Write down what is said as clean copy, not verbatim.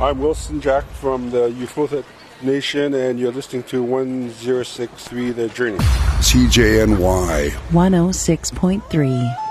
I'm Wilson Jack from the Euphothit Nation, and you're listening to 1063 The Journey. CJNY 106.3.